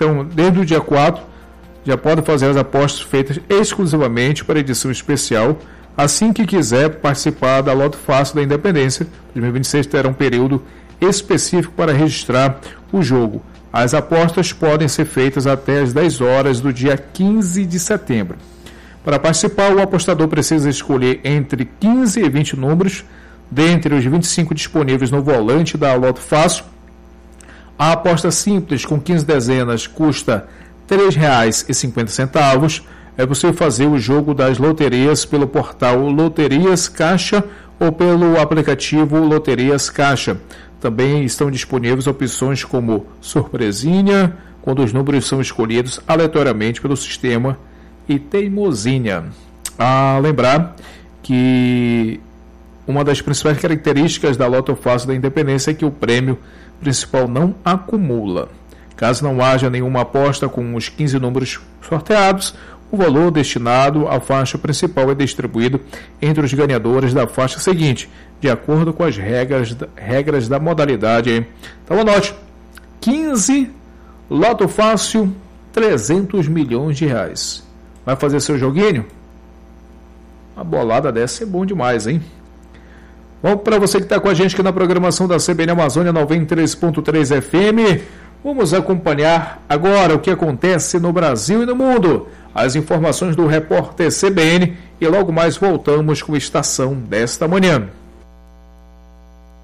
Então, desde o dia 4, já pode fazer as apostas feitas exclusivamente para edição especial. Assim que quiser participar da Loto Fácil da Independência, 2026 terá um período específico para registrar o jogo. As apostas podem ser feitas até às 10 horas do dia 15 de setembro. Para participar, o apostador precisa escolher entre 15 e 20 números, dentre os 25 disponíveis no volante da Loto Fácil. A aposta simples com 15 dezenas custa R$ 3,50. É possível fazer o jogo das loterias pelo portal Loterias Caixa ou pelo aplicativo Loterias Caixa. Também estão disponíveis opções como surpresinha, quando os números são escolhidos aleatoriamente pelo sistema, e teimosinha. A lembrar que uma das principais características da Loto Fácil da Independência é que o prêmio principal não acumula. Caso não haja nenhuma aposta com os 15 números sorteados, o valor destinado à faixa principal é distribuído entre os ganhadores da faixa seguinte, de acordo com as regras da modalidade. Então anote, 15, Loto Fácil, 300 milhões de reais. Vai fazer seu joguinho? Uma bolada dessa é bom demais, hein? Bom, para você que está com a gente aqui na programação da CBN Amazônia 93.3 FM, vamos acompanhar agora o que acontece no Brasil e no mundo. As informações do repórter CBN e logo mais voltamos com a Estação desta manhã.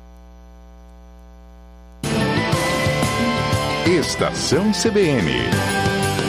Estação CBN.